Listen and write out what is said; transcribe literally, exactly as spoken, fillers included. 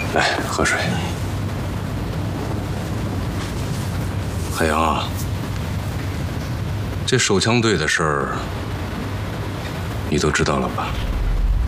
来，喝水。海洋啊，这手枪队的事儿，你都知道了吧？